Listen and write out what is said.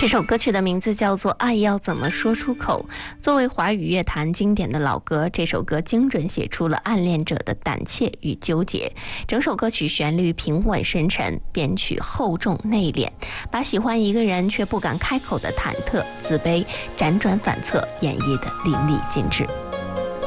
这首歌曲的名字叫做《爱要怎么说出口》。作为华语乐坛经典的老歌，这首歌精准写出了暗恋者的胆怯与纠结。整首歌曲旋律平稳深沉，编曲厚重内敛，把喜欢一个人却不敢开口的忐忑、自卑辗转反侧演绎得淋漓尽致。